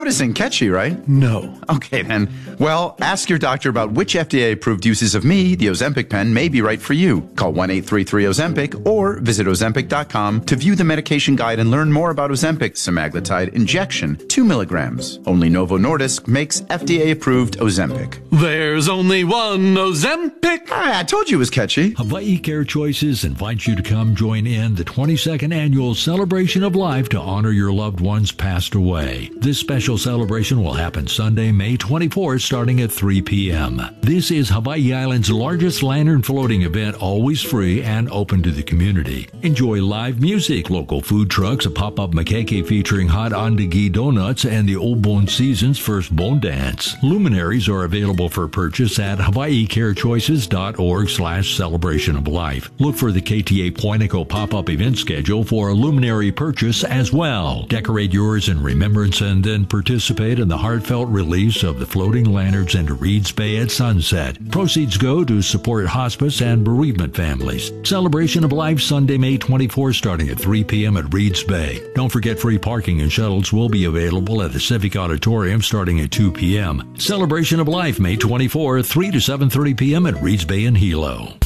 Isn't catchy, right? No. Okay, then. Well, ask your doctor about which FDA-approved uses of me, the Ozempic pen, may be right for you. Call 1-833-OZEMPIC or visit Ozempic.com to view the medication guide and learn more about Ozempic semaglutide injection, 2 milligrams. Only Novo Nordisk makes FDA-approved Ozempic. There's only one Ozempic. I told you it was catchy. Hawaii Care Choices invites you to come join in the 22nd annual Celebration of Life to honor your loved ones passed away. This special celebration will happen Sunday, May 24th, starting at 3 p.m. This is Hawaii Island's largest lantern floating event, always free and open to the community. Enjoy live music, local food trucks, a pop-up makeke featuring hot ondagi donuts, and the Old Bone Season's first bone dance. Luminaries are available for purchase at hawaiicarechoices.org/celebration of life. Look for the KTA Poinico pop-up event schedule for a luminary purchase as well. Decorate yours in remembrance and then participate in the heartfelt release of the floating lanterns into Reeds Bay at sunset. Proceeds go to support hospice and bereavement families. Celebration of Life Sunday, May 24th, starting at 3 p.m. at Reeds Bay. Don't forget free parking and shuttles will be available at the Civic Auditorium starting at 2 p.m. Celebration of Life, May 24th, 3 to 7:30 p.m. at Reeds Bay in Hilo.